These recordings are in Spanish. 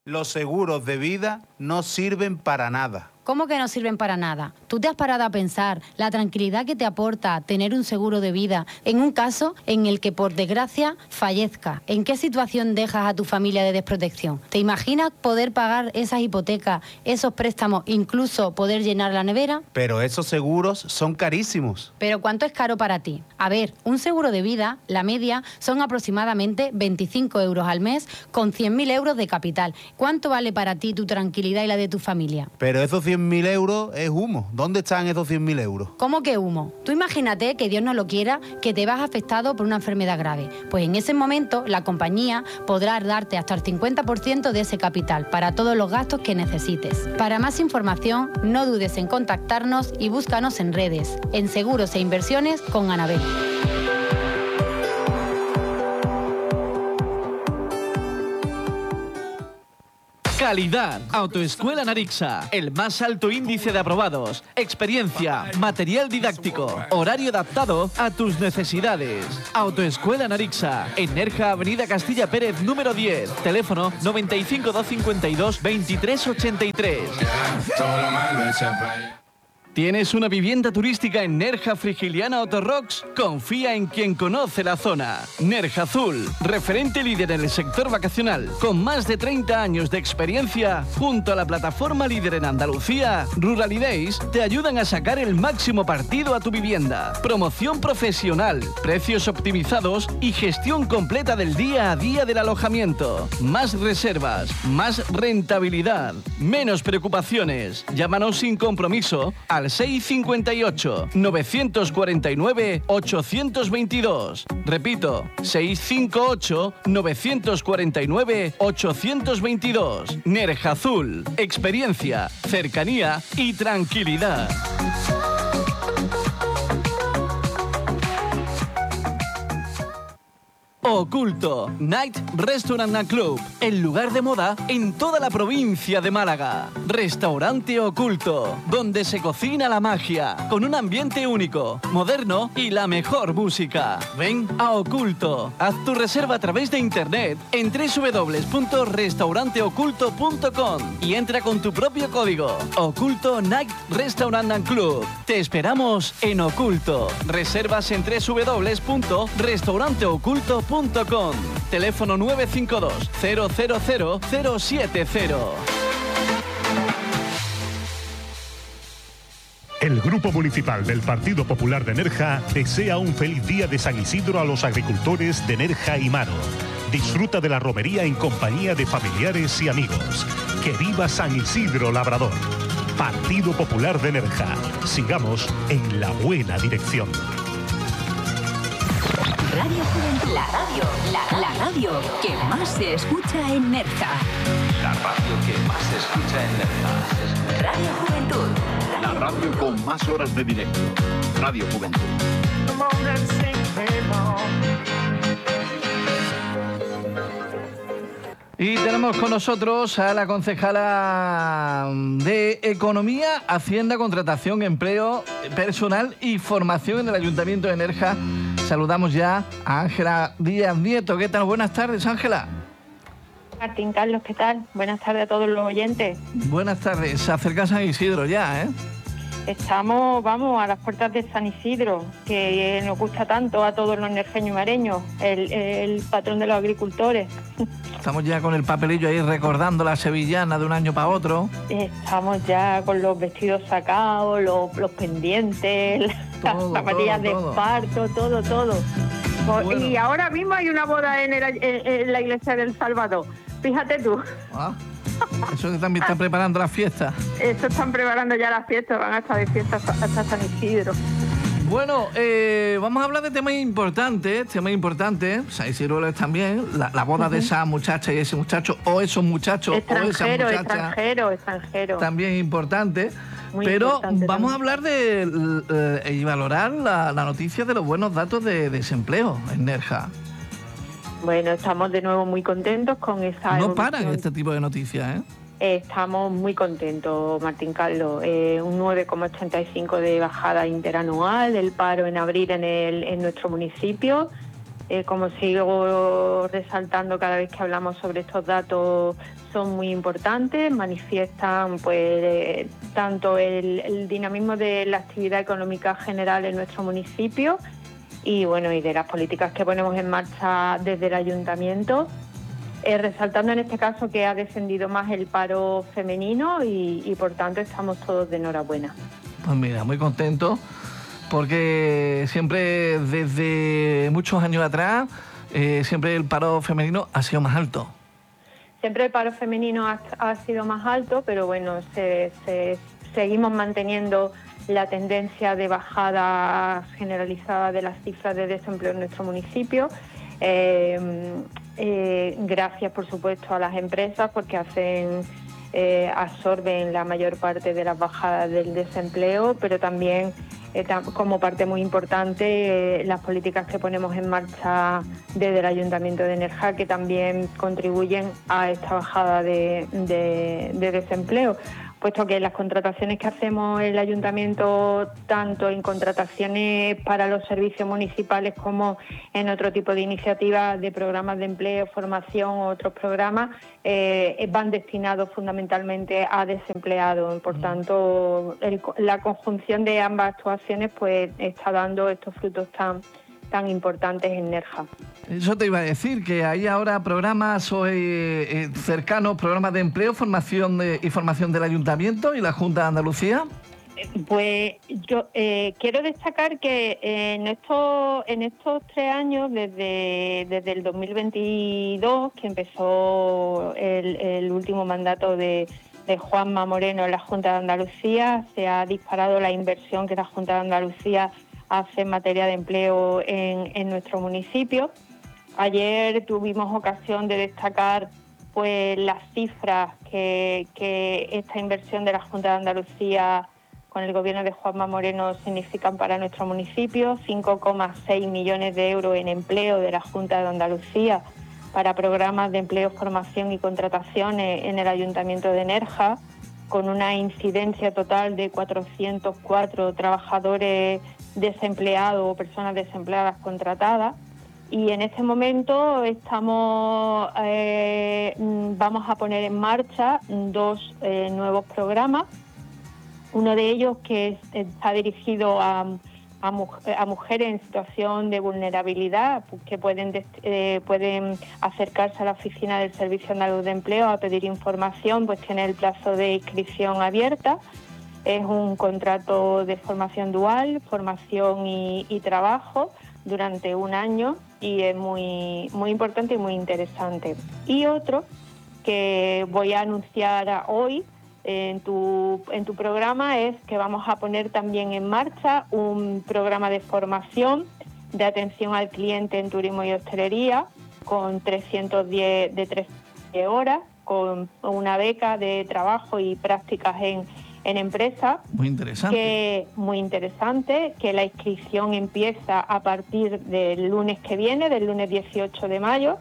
Los seguros de vida no sirven para nada. ¿Cómo que no sirven para nada? ¿Tú te has parado a pensar la tranquilidad que te aporta tener un seguro de vida en un caso en el que, por desgracia, fallezca? ¿En qué situación dejas a tu familia de desprotección? ¿Te imaginas poder pagar esas hipotecas, esos préstamos, incluso poder llenar la nevera? Pero esos seguros son carísimos. ¿Pero cuánto es caro para ti? A ver, un seguro de vida, la media, son aproximadamente 25 euros al mes con 100.000 euros de capital. ¿Cuánto vale para ti tu tranquilidad y la de tu familia? Pero esos 100.000 euros es humo. ¿Dónde están esos 100.000 euros? ¿Cómo que humo? Tú imagínate que Dios no lo quiera, que te vas afectado por una enfermedad grave. Pues en ese momento la compañía podrá darte hasta el 50% de ese capital para todos los gastos que necesites. Para más información, no dudes en contactarnos y búscanos en redes, en Seguros e Inversiones con Anabel. Calidad. Autoescuela Narixa. El más alto índice de aprobados. Experiencia. Material didáctico. Horario adaptado a tus necesidades. Autoescuela Narixa. En Nerja, Avenida Castilla Pérez, número 10. Teléfono 95 252 2383. ¿Tienes una vivienda turística en Nerja Frigiliana Autorocks? Confía en quien conoce la zona. Nerja Azul, referente líder en el sector vacacional, con más de 30 años de experiencia, junto a la plataforma líder en Andalucía, Ruralidays, te ayudan a sacar el máximo partido a tu vivienda. Promoción profesional, precios optimizados y gestión completa del día a día del alojamiento. Más reservas, más rentabilidad, menos preocupaciones. Llámanos sin compromiso al 658 949 822. Repito, 658 949 822. Nerja Azul, experiencia, cercanía y tranquilidad. Oculto, Night Restaurant and Club, el lugar de moda en toda la provincia de Málaga. Restaurante Oculto, donde se cocina la magia, con un ambiente único, moderno y la mejor música. Ven a Oculto, haz tu reserva a través de internet en www.restauranteoculto.com y entra con tu propio código. Oculto Night Restaurant and Club. Te esperamos en Oculto. Reservas en www.restauranteoculto.com. Teléfono 952 000 070. El Grupo Municipal del Partido Popular de Nerja desea un feliz día de San Isidro a los agricultores de Nerja y Maro. Disfruta de la romería en compañía de familiares y amigos. ¡Que viva San Isidro Labrador! Partido Popular de Nerja. Sigamos en la buena dirección. Radio Juventud, la radio que más se escucha en Nerja. La radio que más se escucha en Nerja. Radio Juventud. La radio con más horas de directo. Radio Juventud. Y tenemos con nosotros a la concejala de Economía, Hacienda, Contratación, Empleo, Personal y Formación en el Ayuntamiento de Nerja. Saludamos ya a Ángela Díaz Nieto. ¿Qué tal? Buenas tardes, Ángela. Martín Carlos, ¿qué tal? Buenas tardes a todos los oyentes. Buenas tardes. Se acerca San Isidro ya, ¿eh? Estamos, a las puertas de San Isidro, que nos gusta tanto a todos los nerjeños y mareños, el patrón de los agricultores. Estamos ya con el papelillo ahí recordando la sevillana de un año para otro. Estamos ya con los vestidos sacados, los pendientes, las zapatillas de esparto, todo. Bueno. Y ahora mismo hay una boda en la iglesia del Salvador. Fíjate tú. Eso que también están preparando las fiestas. Eso están preparando ya las fiestas, van a estar de fiestas hasta San Isidro. Bueno, vamos a hablar de temas importantes. San Isidro es también la boda de esa muchacha y ese muchacho, o esos muchachos, extranjero, o esa muchacha. Extranjero. También importante. Muy pero importante vamos también. a hablar y valorar la noticia de los buenos datos de desempleo en Nerja. Bueno, estamos de nuevo muy contentos con esa No evolución. paran este tipo de noticias, ¿eh? Estamos muy contentos, Martín Carlos. Un 9,85 de bajada interanual del paro en abril en nuestro municipio. como sigo resaltando cada vez que hablamos sobre estos datos, son muy importantes, manifiestan pues tanto el dinamismo de la actividad económica general en nuestro municipio y bueno, y de las políticas que ponemos en marcha desde el ayuntamiento, resaltando en este caso que ha descendido más el paro femenino y por tanto estamos todos de enhorabuena. Pues mira, muy contento porque siempre desde muchos años atrás siempre el paro femenino ha sido más alto. Siempre el paro femenino ha sido más alto, pero bueno, seguimos manteniendo la tendencia de bajada generalizada de las cifras de desempleo en nuestro municipio. Gracias, por supuesto, a las empresas porque absorben la mayor parte de las bajadas del desempleo, pero también como parte muy importante las políticas que ponemos en marcha desde el Ayuntamiento de Nerja, que también contribuyen a esta bajada de desempleo, puesto que las contrataciones que hacemos el Ayuntamiento, tanto en contrataciones para los servicios municipales como en otro tipo de iniciativas de programas de empleo, formación u otros programas, van destinados fundamentalmente a desempleados. Por tanto, la conjunción de ambas actuaciones pues está dando estos frutos tan importantes en Nerja. Eso te iba a decir, que hay ahora programas cercanos, programas de empleo, formación y formación del Ayuntamiento y la Junta de Andalucía. Pues yo quiero destacar que en estos 3 años, desde el 2022, que empezó el último mandato de Juanma Moreno en la Junta de Andalucía, se ha disparado la inversión que la Junta de Andalucía hace en materia de empleo en nuestro municipio. Ayer tuvimos ocasión de destacar pues las cifras que esta inversión de la Junta de Andalucía con el gobierno de Juanma Moreno significan para nuestro municipio: 5,6 millones de euros en empleo de la Junta de Andalucía para programas de empleo, formación y contrataciones en el Ayuntamiento de Nerja, con una incidencia total de 404 trabajadores desempleados o personas desempleadas contratadas. Y en este momento vamos a poner en marcha 2 nuevos programas. Uno de ellos que está dirigido a mujeres en situación de vulnerabilidad, que pueden acercarse a la oficina del Servicio Andaluz de Empleo a pedir información, pues tiene el plazo de inscripción abierta. Es un contrato de formación dual, formación y trabajo durante 1 año, y es muy, muy importante y muy interesante. Y otro que voy a anunciar hoy en tu programa es que vamos a poner también en marcha un programa de formación de atención al cliente en turismo y hostelería con 310 de 3 horas, con una beca de trabajo y prácticas en empresas. Muy interesante. Que la inscripción empieza a partir del lunes que viene, del lunes 18 de mayo,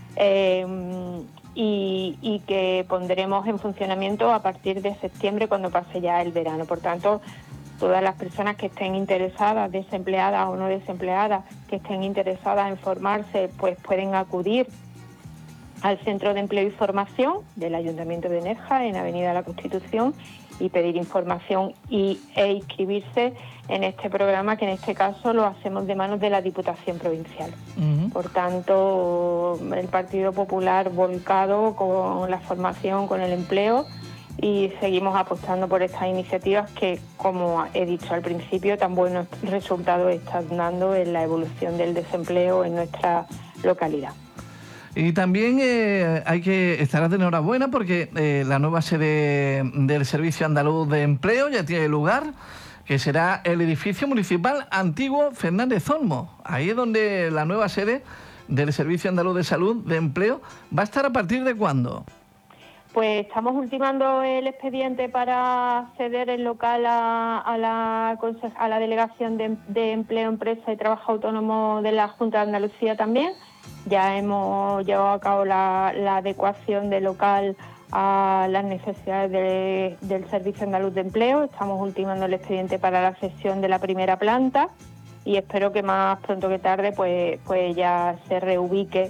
y que pondremos en funcionamiento a partir de septiembre, cuando pase ya el verano. Por tanto, todas las personas que estén interesadas, desempleadas o no desempleadas, que estén interesadas en formarse, pues pueden acudir al Centro de Empleo y Formación del Ayuntamiento de Nerja, en Avenida de la Constitución, y pedir información e inscribirse en este programa, que en este caso lo hacemos de manos de la Diputación Provincial. Por tanto, el Partido Popular volcado con la formación, con el empleo, y seguimos apostando por estas iniciativas que, como he dicho al principio, tan buenos resultados están dando en la evolución del desempleo en nuestra localidad. Y también hay que estar de enhorabuena porque la nueva sede del Servicio Andaluz de Empleo ya tiene lugar, que será el edificio municipal antiguo Fernández Olmo. Ahí es donde la nueva sede del Servicio Andaluz de Salud de Empleo va a estar. ¿A partir de cuándo? Pues estamos ultimando el expediente para ceder el local a la Delegación de Empleo, Empresa y Trabajo Autónomo de la Junta de Andalucía también. Ya hemos llevado a cabo la adecuación del local a las necesidades del Servicio Andaluz de Empleo. Estamos ultimando el expediente para la cesión de la primera planta y espero que más pronto que tarde pues ya se reubique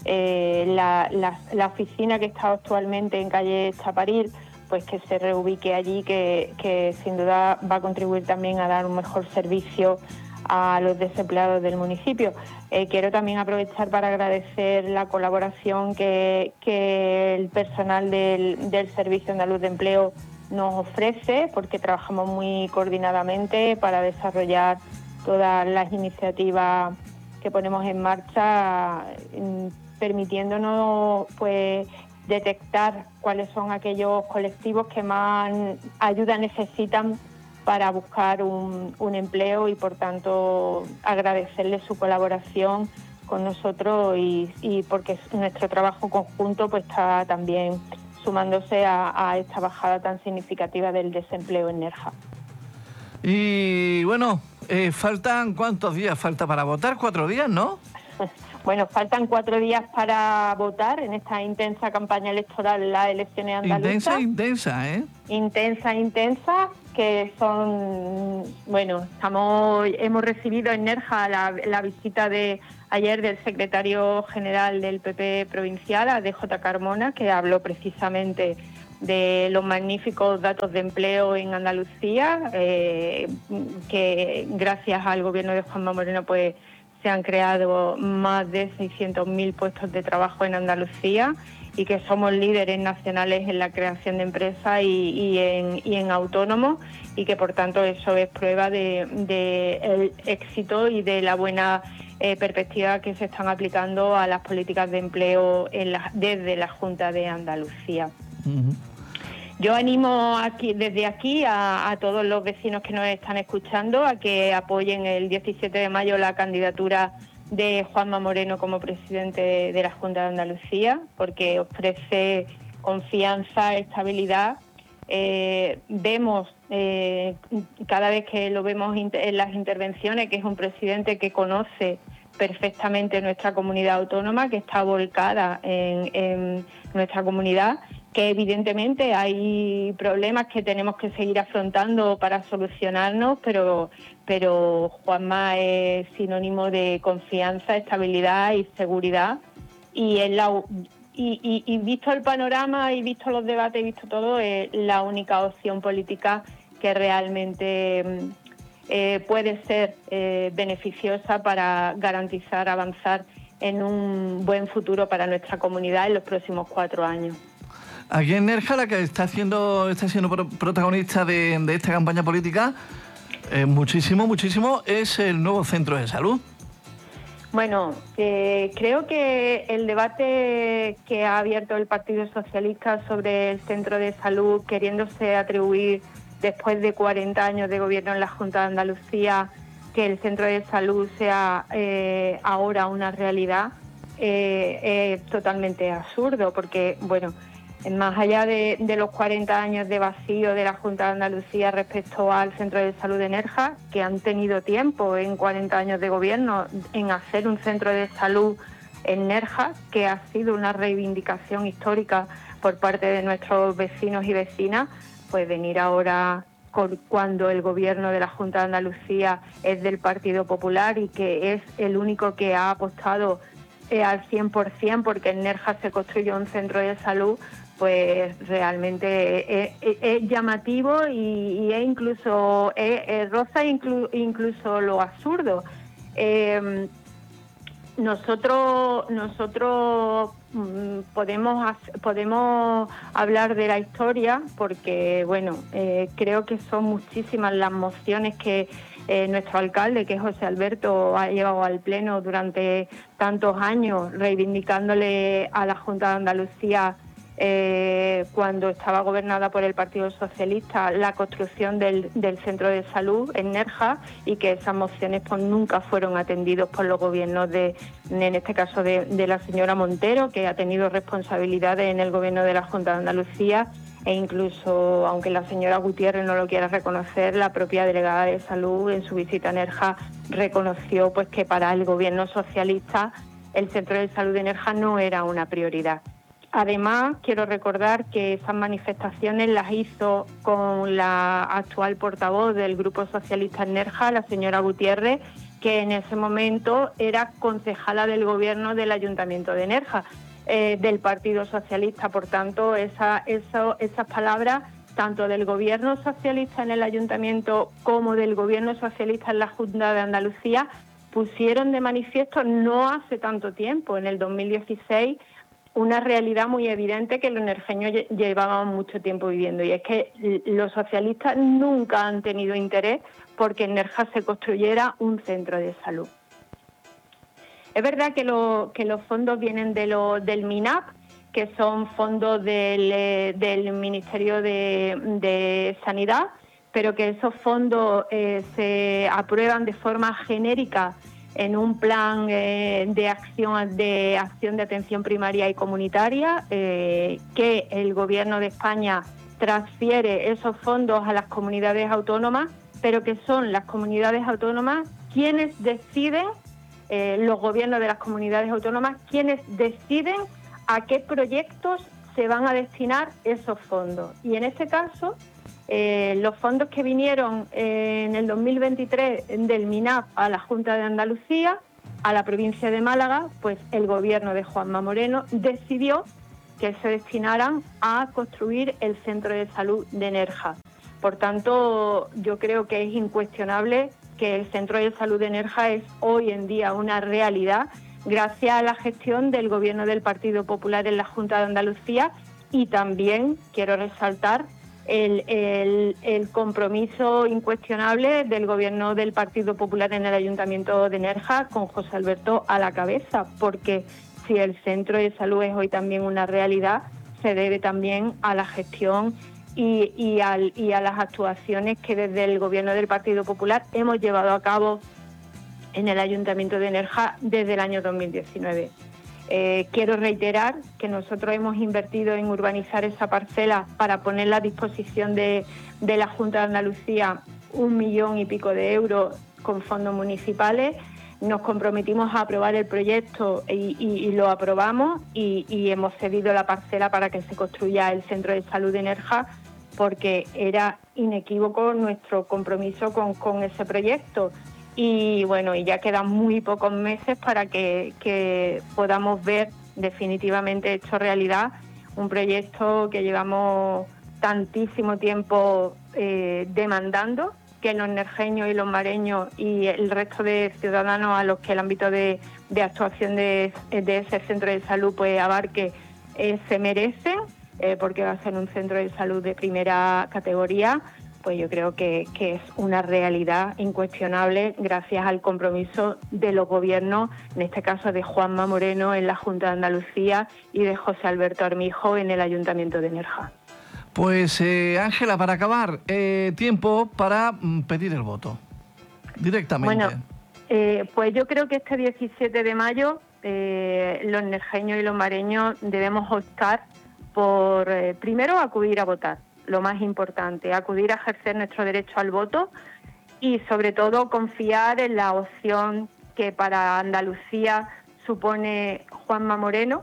la oficina que está actualmente en calle Chaparil, pues que se reubique allí, que sin duda va a contribuir también a dar un mejor servicio a los desempleados del municipio. Quiero también aprovechar para agradecer la colaboración que el personal del Servicio Andaluz de Empleo nos ofrece, porque trabajamos muy coordinadamente para desarrollar todas las iniciativas que ponemos en marcha, permitiéndonos pues detectar cuáles son aquellos colectivos que más ayuda necesitan para buscar un empleo, y por tanto agradecerles su colaboración con nosotros y porque nuestro trabajo conjunto pues está también sumándose a esta bajada tan significativa del desempleo en Nerja. Y bueno, ¿faltan cuántos días falta para votar? 4 días, ¿no? Bueno, faltan 4 días para votar en esta intensa campaña electoral en las elecciones andaluzas. Intensa, ¿eh? Intensa, que son... Bueno, hemos recibido en Nerja la visita de ayer del secretario general del PP provincial, DJ Carmona, que habló precisamente de los magníficos datos de empleo en Andalucía, que gracias al gobierno de Juanma Moreno pues se han creado más de 600.000 puestos de trabajo en Andalucía, y que somos líderes nacionales en la creación de empresas y en autónomos, y que por tanto eso es prueba de el éxito y de la buena perspectiva que se están aplicando a las políticas de empleo desde la Junta de Andalucía. Uh-huh. Yo animo desde aquí a todos los vecinos que nos están escuchando a que apoyen el 17 de mayo la candidatura de Juanma Moreno como presidente de la Junta de Andalucía, porque ofrece confianza, estabilidad. Vemos cada vez que lo vemos en las intervenciones que es un presidente que conoce perfectamente nuestra comunidad autónoma, que está volcada en nuestra comunidad, que evidentemente hay problemas que tenemos que seguir afrontando para solucionarnos, pero Juanma es sinónimo de confianza, estabilidad y seguridad, y visto el panorama y visto los debates y visto todo, es la única opción política que realmente puede ser beneficiosa para garantizar avanzar en un buen futuro para nuestra comunidad en los próximos 4 años. Aquí en Nerja, la que está siendo protagonista de esta campaña política, muchísimo, es el nuevo centro de salud. Bueno, creo que el debate que ha abierto el Partido Socialista sobre el centro de salud, queriéndose atribuir después de 40 años de gobierno en la Junta de Andalucía, que el centro de salud sea ahora una realidad, es totalmente absurdo, porque, bueno, más allá de los 40 años de vacío de la Junta de Andalucía respecto al centro de salud de Nerja, que han tenido tiempo en 40 años de gobierno en hacer un centro de salud en Nerja, que ha sido una reivindicación histórica por parte de nuestros vecinos y vecinas, pues venir ahora cuando el gobierno de la Junta de Andalucía es del Partido Popular y que es el único que ha apostado al 100% porque en Nerja se construyó un centro de salud, pues realmente es llamativo y es incluso roza incluso lo absurdo. Nosotros podemos hablar de la historia porque, bueno, creo que son muchísimas las mociones que nuestro alcalde, que es José Alberto, ha llevado al Pleno durante tantos años, reivindicándole a la Junta de Andalucía, cuando estaba gobernada por el Partido Socialista, la construcción del centro de salud en Nerja, y que esas mociones pues nunca fueron atendidos por los gobiernos en este caso de la señora Montero, que ha tenido responsabilidades en el gobierno de la Junta de Andalucía, e incluso, aunque la señora Gutiérrez no lo quiera reconocer, la propia delegada de salud en su visita a Nerja reconoció pues que para el gobierno socialista el centro de salud de Nerja no era una prioridad. Además, quiero recordar que esas manifestaciones las hizo con la actual portavoz del Grupo Socialista en Nerja, la señora Gutiérrez, que en ese momento era concejala del gobierno del Ayuntamiento de Nerja, del Partido Socialista. Por tanto, esas palabras, tanto del gobierno socialista en el Ayuntamiento como del gobierno socialista en la Junta de Andalucía, pusieron de manifiesto no hace tanto tiempo, en el 2016, una realidad muy evidente que los nerjeños llevábamos mucho tiempo viviendo, y es que los socialistas nunca han tenido interés porque en Nerja se construyera un centro de salud. Es verdad que los fondos vienen del MINAP, que son fondos del Ministerio de Sanidad, pero que esos fondos se aprueban de forma genérica en un plan de acción de atención primaria y comunitaria, que el Gobierno de España transfiere esos fondos a las comunidades autónomas, pero que son las comunidades autónomas quienes deciden, los gobiernos de las comunidades autónomas, quienes deciden a qué proyectos se van a destinar esos fondos. Y en este caso, los fondos que vinieron en el 2023 del MINAP a la Junta de Andalucía, a la provincia de Málaga, pues el gobierno de Juanma Moreno decidió que se destinaran a construir el centro de salud de Nerja. Por tanto, yo creo que es incuestionable que el centro de salud de Nerja es hoy en día una realidad gracias a la gestión del gobierno del Partido Popular en la Junta de Andalucía, y también quiero resaltar el compromiso incuestionable del gobierno del Partido Popular en el Ayuntamiento de Nerja, con José Alberto a la cabeza, porque si el centro de salud es hoy también una realidad, se debe también a la gestión y a las actuaciones que desde el gobierno del Partido Popular hemos llevado a cabo en el Ayuntamiento de Nerja desde el año 2019. Quiero reiterar que nosotros hemos invertido en urbanizar esa parcela para ponerla a disposición de la Junta de Andalucía 1 millón y pico de euros con fondos municipales. Nos comprometimos a aprobar el proyecto y lo aprobamos, y hemos cedido la parcela para que se construya el centro de salud de Nerja, porque era inequívoco nuestro compromiso con ese proyecto. Y bueno, y ya quedan muy pocos meses para que podamos ver definitivamente hecho realidad un proyecto que llevamos tantísimo tiempo demandando, que los nerjeños y los mareños y el resto de ciudadanos a los que el ámbito de actuación de ese centro de salud pues abarque se merecen, porque va a ser un centro de salud de primera categoría. Pues yo creo que es una realidad incuestionable gracias al compromiso de los gobiernos, en este caso de Juanma Moreno en la Junta de Andalucía y de José Alberto Armijo en el Ayuntamiento de Nerja. Pues Ángela, para acabar, tiempo para pedir el voto directamente. Bueno, pues yo creo que este 17 de mayo los nerjeños y los mareños debemos optar por, primero, acudir a votar. Lo más importante, acudir a ejercer nuestro derecho al voto y sobre todo confiar en la opción que para Andalucía supone Juanma Moreno,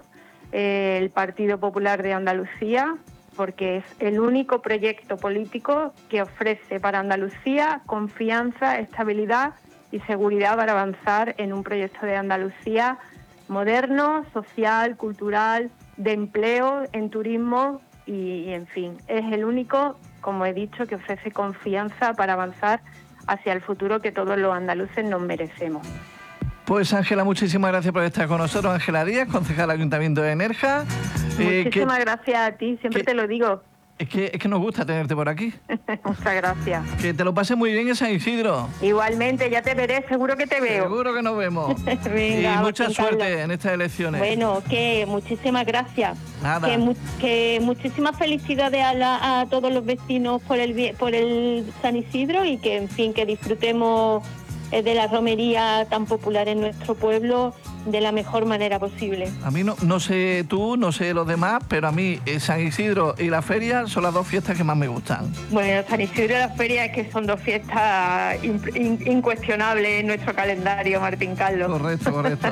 el Partido Popular de Andalucía, porque es el único proyecto político que ofrece para Andalucía confianza, estabilidad y seguridad para avanzar en un proyecto de Andalucía moderno, social, cultural, de empleo, en turismo. Y en fin, es el único, como he dicho, que ofrece confianza para avanzar hacia el futuro que todos los andaluces nos merecemos. Pues Ángela, muchísimas gracias por estar con nosotros. Ángela Díaz, concejal del Ayuntamiento de Nerja. Muchísimas gracias a ti, siempre te lo digo. Es que nos gusta tenerte por aquí. Muchas gracias. Que te lo pases muy bien en San Isidro. Igualmente, ya te veré, seguro que te veo. Seguro que nos vemos. Venga, y mucha suerte Carlos en estas elecciones. Bueno, que muchísimas gracias. Nada. Que muchísimas felicidades a todos los vecinos por el San Isidro, y que, en fin, que disfrutemos de la romería tan popular en nuestro pueblo de la mejor manera posible. A mí no sé tú, no sé los demás, pero a mí San Isidro y la feria son las dos fiestas que más me gustan. Bueno, San Isidro y la feria es que son dos fiestas incuestionables en nuestro calendario, Martín Carlos. Correcto.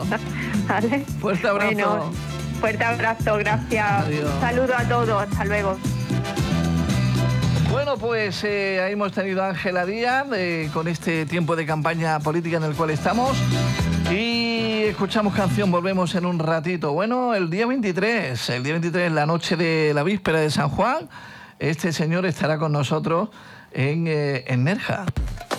¿Vale? Fuerte abrazo. Bueno, fuerte abrazo, gracias. Adiós. Un saludo a todos, hasta luego. Bueno, pues ahí hemos tenido a Ángela Díaz con este tiempo de campaña política en el cual estamos. Y escuchamos canción, volvemos en un ratito. Bueno, el día 23, la noche de la víspera de San Juan, este señor estará con nosotros en Nerja.